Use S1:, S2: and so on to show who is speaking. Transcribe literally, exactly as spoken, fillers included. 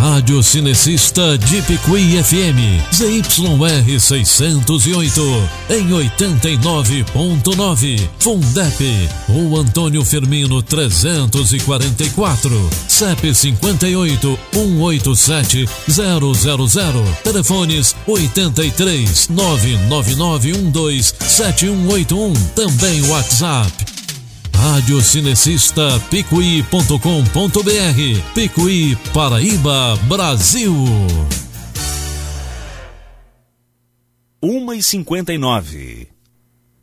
S1: Rádio Cinecista de Picuí F M, Z Y R seiscentos e oito, em oitenta e nove ponto nove, Fundep, Rua Antônio Firmino trezentos e quarenta e quatro, C E P cinquenta e oito, cento e oitenta e sete, zero zero zero, telefones oitenta e três, nove nove nove um dois sete um oito um, também WhatsApp. Rádio Cinecista Picuí ponto com ponto br, Picuí, Paraíba, Brasil.
S2: uma e cinquenta e nove.